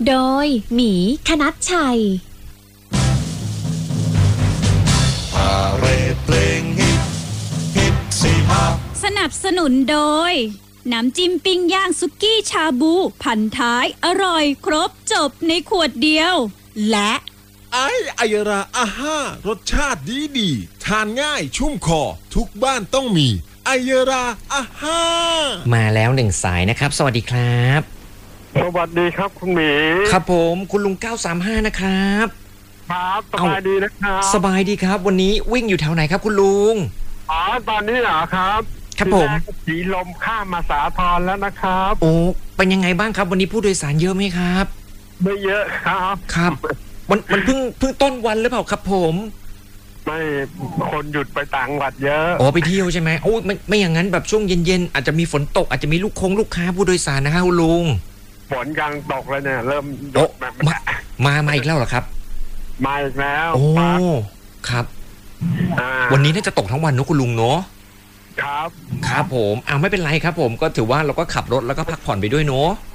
โดยหมีคณัชชัยพาเรดเพลงฮิตฮิตสิฮะสนับสนุนโดยน้ำจิ้มปิ้งย่างสุกี้ชาบูพันท้ายอร่อยครบจบในขวดเดียวและไอยราอาห้ารสชาติดีทานง่ายชุ่มคอทุกบ้านต้องมีไอยราอาห้ามาแล้วหนึ่งสายนะครับสวัสดีครับสวัสดีครับคุณหมีครับผมคุณลุง935นะครับครับสบายดีนะครับสบายดีครับวันนี้วิ่งอยู่แถวไหนครับคุณลุงตอนนี้เหรอครับครับผมสีลมข้ามมาสาทรแล้วนะครับโอ้เป็นยังไงบ้างครับวันนี้ผู้โดยสารเยอะไหมครับไม่เยอะครับครับมันเพิ่งต้นวันหรือเปล่าครับผมไม่คนหยุดไปต่างจังหวัดเยอะไปเที่ยวใช่ไหมโอ้ไม่อย่างนั้นแบบช่วงเย็นๆอาจจะมีฝนตกอาจจะมีลูกค้าผู้โดยสารนะครับคุณลุงฝนกำลังตกเลยเนี่ยเริ่มหยุดแบบมาอีกแล้วเหรอครับมาอีกแล้วโอ้ครับวันนี้น่าจะตกทั้งวันเนอะคุณลุงเนาะครับครับผมไม่เป็นไรครับผมก็ถือว่าเราก็ขับรถแล้วก็พักผ่อนไปด้วยเนาะ